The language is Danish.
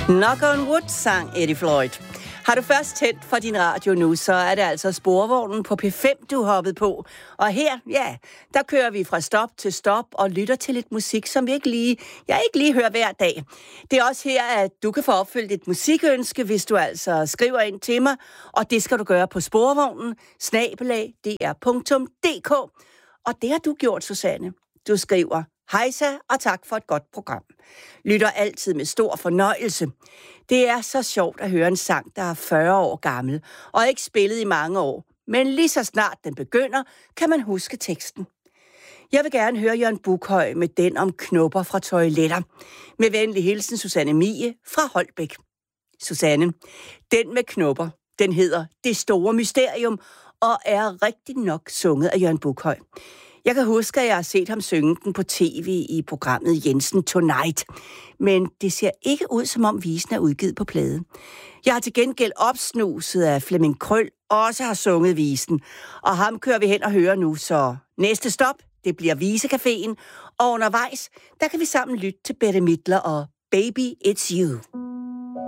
Knock on wood, sang Eddie Floyd. Har du først tændt for din radio nu, så er det altså sporvognen på P5, du er hoppet på. Og her, ja, der kører vi fra stop til stop og lytter til lidt musik, som jeg ikke lige hører hver dag. Det er også her, at du kan få opfyldt et musikønske, hvis du altså skriver ind til mig. Og det skal du gøre på sporvognen, @dr.dk. Og det har du gjort, Susanne. Du skriver: hejsa og tak for et godt program. Lytter altid med stor fornøjelse. Det er så sjovt at høre en sang, der er 40 år gammel, og ikke spillet i mange år. Men lige så snart den begynder, kan man huske teksten. Jeg vil gerne høre Jørgen Buckhøj med den om knopper fra toiletter. Med venlig hilsen, Susanne Mie fra Holbæk. Susanne, den med knopper, den hedder Det Store Mysterium, og er rigtig nok sunget af Jørgen Buckhøj. Jeg kan huske, at jeg har set ham synge den på tv i programmet Jensen Tonight. Men det ser ikke ud, som om visen er udgivet på plade. Jeg har til gengæld opsnuset, at Flemming Krøll også har sunget visen. Og ham kører vi hen og hører nu, så næste stop, det bliver Visecaféen. Og undervejs, der kan vi sammen lytte til Bette Midler og Baby It's You.